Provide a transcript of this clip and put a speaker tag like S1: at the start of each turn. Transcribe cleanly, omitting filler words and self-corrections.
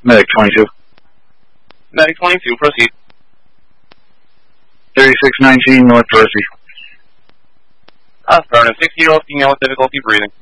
S1: Medic 22.
S2: Medic 22, proceed.
S1: 3619 North Percy.
S2: Affirmative. 60-year-old female with difficulty breathing.